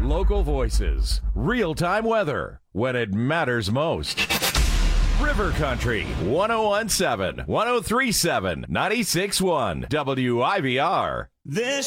Local voices, real-time weather, when it matters most. River Country, 101.7, 103.7, 96.1, WIVR. This